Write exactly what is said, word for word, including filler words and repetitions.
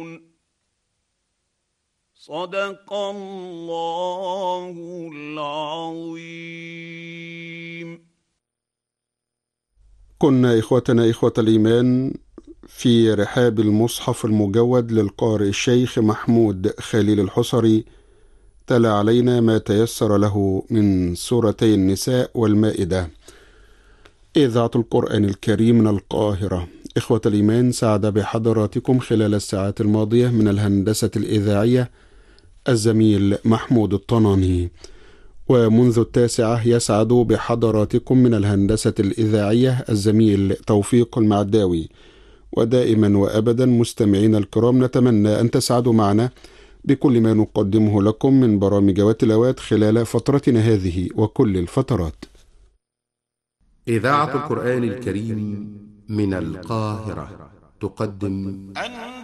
صدق الله العظيم. كنا إخوتنا إخوة الإيمان في رحاب المصحف المجود للقارئ الشيخ محمود خليل الحصري، تلا علينا ما تيسر له من سورتي النساء والمائدة. إذاعة القرآن الكريم من القاهرة. إخوة الإيمان، سعد بحضراتكم خلال الساعات الماضية من الهندسة الإذاعية الزميل محمود الطناني، ومنذ التاسعة يسعد بحضراتكم من الهندسة الإذاعية الزميل توفيق المعداوي. ودائما وأبدا مستمعين الكرام، نتمنى أن تسعدوا معنا بكل ما نقدمه لكم من برامج وتلاوات خلال فترتنا هذه وكل الفترات. إذاعة القرآن الكريم من القاهرة تقدم